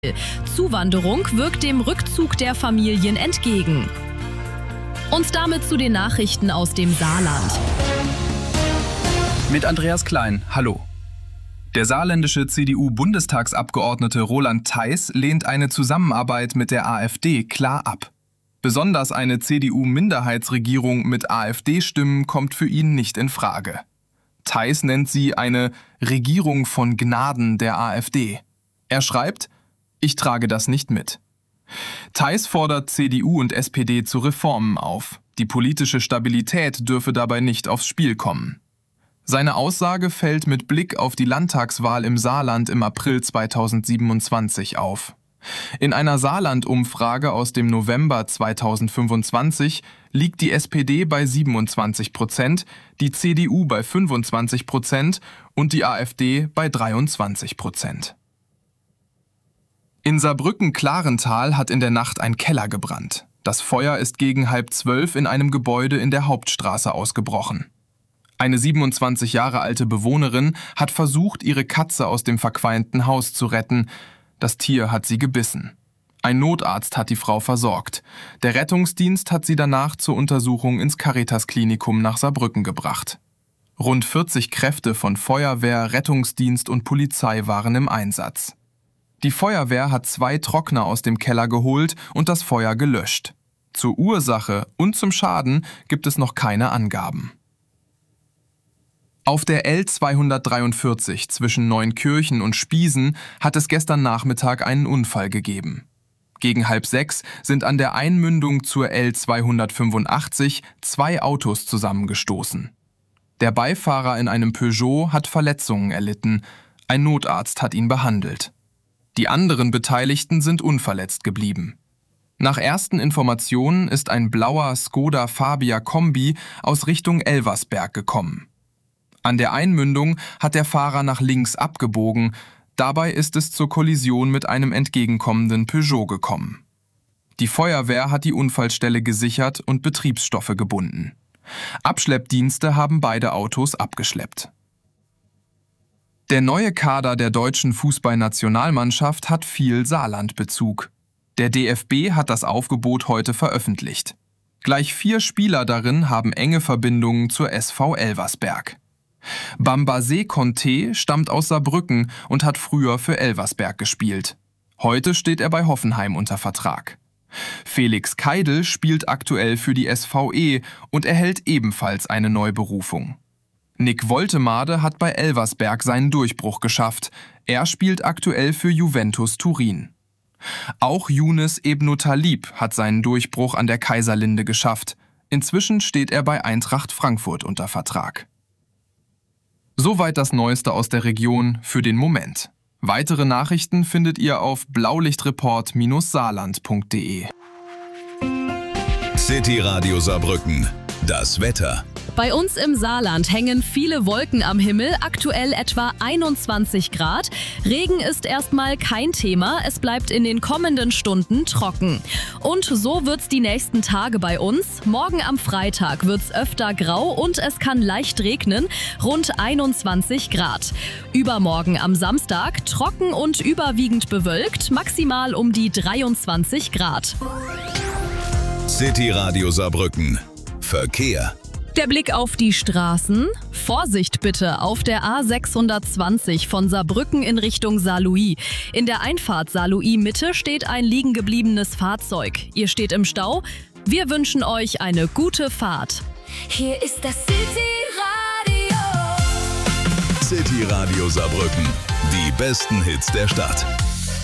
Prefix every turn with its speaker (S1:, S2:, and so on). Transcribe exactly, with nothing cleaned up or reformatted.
S1: Zuwanderung wirkt dem Rückzug der Familien entgegen. Und damit zu den Nachrichten aus dem Saarland.
S2: Mit Andreas Klein, hallo. Der saarländische C D U-Bundestagsabgeordnete Roland Theis lehnt eine Zusammenarbeit mit der AfD klar ab. Besonders eine C D U-Minderheitsregierung mit AfD-Stimmen kommt für ihn nicht in Frage. Theis nennt sie eine Regierung von Gnaden der AfD. Er schreibt: Ich trage das nicht mit. Theis fordert C D U und S P D zu Reformen auf. Die politische Stabilität dürfe dabei nicht aufs Spiel kommen. Seine Aussage fällt mit Blick auf die Landtagswahl im Saarland im April zweitausendsiebenundzwanzig auf. In einer Saarland-Umfrage aus dem November zweitausendfünfundzwanzig liegt die S P D bei siebenundzwanzig Prozent, die C D U bei fünfundzwanzig Prozent und die AfD bei dreiundzwanzig Prozent. In Saarbrücken-Klarental hat in der Nacht ein Keller gebrannt. Das Feuer ist gegen halb zwölf in einem Gebäude in der Hauptstraße ausgebrochen. Eine siebenundzwanzig Jahre alte Bewohnerin hat versucht, ihre Katze aus dem verqualmten Haus zu retten. Das Tier hat sie gebissen. Ein Notarzt hat die Frau versorgt. Der Rettungsdienst hat sie danach zur Untersuchung ins Caritas-Klinikum nach Saarbrücken gebracht. Rund vierzig Kräfte von Feuerwehr, Rettungsdienst und Polizei waren im Einsatz. Die Feuerwehr hat zwei Trockner aus dem Keller geholt und das Feuer gelöscht. Zur Ursache und zum Schaden gibt es noch keine Angaben. Auf der L zweihundertdreiundvierzig zwischen Neunkirchen und Spiesen hat es gestern Nachmittag einen Unfall gegeben. Gegen halb sechs sind an der Einmündung zur L zweihundertfünfundachtzig zwei Autos zusammengestoßen. Der Beifahrer in einem Peugeot hat Verletzungen erlitten. Ein Notarzt hat ihn behandelt. Die anderen Beteiligten sind unverletzt geblieben. Nach ersten Informationen ist ein blauer Skoda Fabia Kombi aus Richtung Elversberg gekommen. An der Einmündung hat der Fahrer nach links abgebogen. Dabei ist es zur Kollision mit einem entgegenkommenden Peugeot gekommen. Die Feuerwehr hat die Unfallstelle gesichert und Betriebsstoffe gebunden. Abschleppdienste haben beide Autos abgeschleppt. Der neue Kader der deutschen Fußballnationalmannschaft hat viel Saarlandbezug. Der D F B hat das Aufgebot heute veröffentlicht. Gleich vier Spieler darin haben enge Verbindungen zur S V Elversberg. Bambasé Conté stammt aus Saarbrücken und hat früher für Elversberg gespielt. Heute steht er bei Hoffenheim unter Vertrag. Felix Keidel spielt aktuell für die S V E und erhält ebenfalls eine Neuberufung. Nick Woltemade hat bei Elversberg seinen Durchbruch geschafft. Er spielt aktuell für Juventus Turin. Auch Younes Ebnou Talib hat seinen Durchbruch an der Kaiserlinde geschafft. Inzwischen steht er bei Eintracht Frankfurt unter Vertrag. Soweit das Neueste aus der Region für den Moment. Weitere Nachrichten findet ihr auf blaulichtreport Bindestrich saarland punkt de.
S3: City Radio Saarbrücken. Das Wetter.
S1: Bei uns im Saarland hängen viele Wolken am Himmel, aktuell etwa einundzwanzig Grad. Regen ist erstmal kein Thema, es bleibt in den kommenden Stunden trocken. Und so wird's die nächsten Tage bei uns. Morgen am Freitag wird's öfter grau und es kann leicht regnen, rund einundzwanzig Grad. Übermorgen am Samstag trocken und überwiegend bewölkt, maximal um die dreiundzwanzig Grad.
S3: City Radio Saarbrücken. Verkehr.
S1: Der Blick auf die Straßen. Vorsicht bitte auf der A sechshundertzwanzig von Saarbrücken in Richtung Saarlouis. In der Einfahrt Saarlouis Mitte steht ein liegen gebliebenes Fahrzeug. Ihr steht im Stau. Wir wünschen euch eine gute Fahrt.
S4: Hier ist das City Radio.
S3: City Radio Saarbrücken. Die besten Hits der Stadt.